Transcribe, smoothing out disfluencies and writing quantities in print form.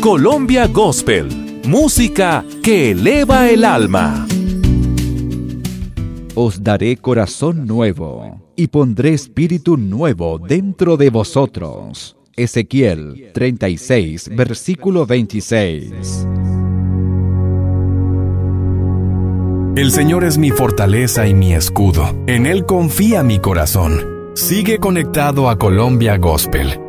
Colombia Gospel, música que eleva el alma. Os daré corazón nuevo, y pondré espíritu nuevo dentro de vosotros. Ezequiel 36, versículo 26. El Señor es mi fortaleza y mi escudo. En Él confía mi corazón. Sigue conectado a Colombia Gospel.